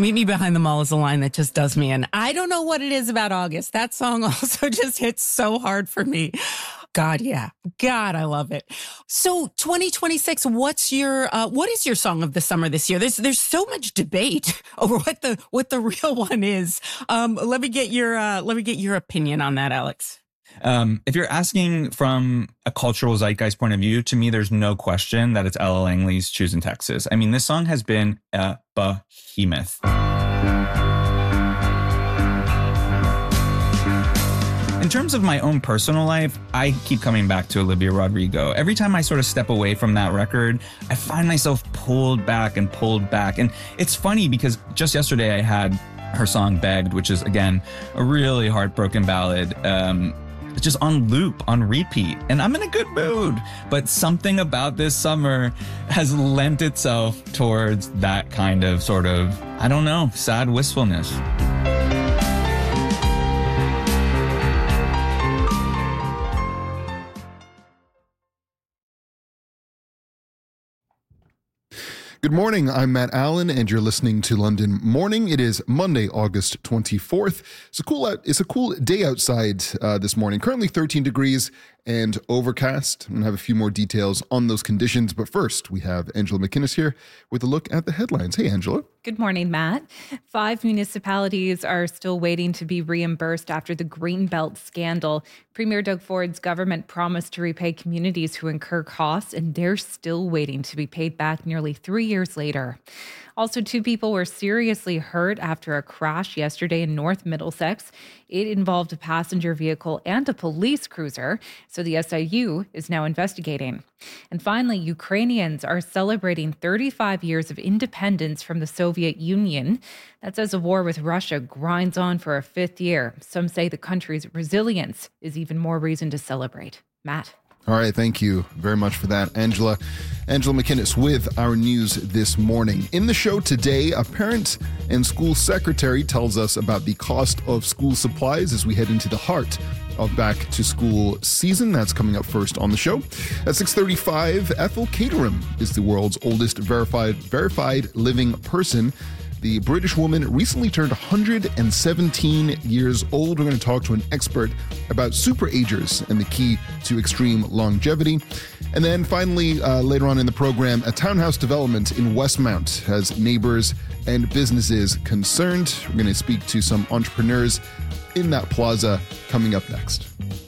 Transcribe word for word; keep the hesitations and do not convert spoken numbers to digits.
Meet Me Behind the Mall is a line that just does me in. I don't know what it is about August. That song also just hits so hard for me. God, yeah. God, I love it. So twenty twenty-six, what's your, uh, what is your song of the summer this year? There's, there's so much debate over what the, what the real one is. Um, let me get your, uh, let me get your opinion on that, Alex. Um, if you're asking from a cultural zeitgeist point of view, to me, there's no question that it's Ella Langley's Choosing Texas. I mean, this song has been a behemoth. In terms of my own personal life, I keep coming back to Olivia Rodrigo. Every time I sort of step away from that record, I find myself pulled back and pulled back. And it's funny because just yesterday I had her song Begged, which is, again, a really heartbroken ballad. Um, just on loop, on repeat. And I'm in a good mood. But something about this summer has lent itself towards that kind of sort of, I don't know, sad wistfulness. Good morning, I'm Matt Allen, and you're listening to London Morning. It is Monday, August twenty-fourth. It's a cool, it's a cool day outside uh, this morning. Currently thirteen degrees and overcast. I'm going to have a few more details on those conditions, but first, we have Angela McInnes here with a look at the headlines. Hey, Angela. Good morning, Matt. Five municipalities are still waiting to be reimbursed after the Greenbelt scandal. Premier Doug Ford's government promised to repay communities who incur costs, and they're still waiting to be paid back nearly three years later. Also, two people were seriously hurt after a crash yesterday in North Middlesex. It involved a passenger vehicle and a police cruiser, so the S I U is now investigating. And finally, Ukrainians are celebrating thirty-five years of independence from the Soviet Union. That's as a war with Russia grinds on for a fifth year. Some say the country's resilience is even more reason to celebrate. Matt. All right, thank you very much for that, Angela. Angela McInnes with our news this morning. In the show today, a parent and school secretary tells us about the cost of school supplies as we head into the heart of back to school season. That's coming up first on the show. At six thirty-five, Ethel Caterham is the world's oldest verified verified living person. The British woman recently turned one hundred seventeen years old. We're going to talk to an expert about superagers and the key to extreme longevity. And then finally, uh, later on in the program, a townhouse development in Westmount has neighbors and businesses concerned. We're going to speak to some entrepreneurs in that plaza coming up next.